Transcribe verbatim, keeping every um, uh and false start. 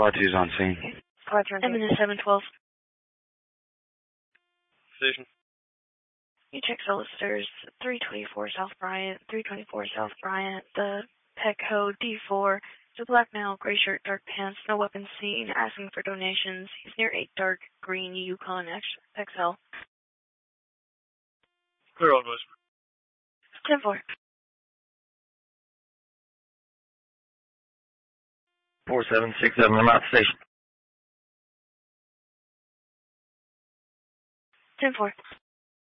Squad two's on scene. Squad two on scene. I'm in the seven twelve. Station. You check solicitors, three twenty-four South Bryant, three twenty-four South Bryant, the Petco D four, the black male, gray shirt, dark pants, no weapons seen, asking for donations. He's near eight dark green Yukon X L. Clear all, boys. ten four. four seven six seven, I'm out station. ten four.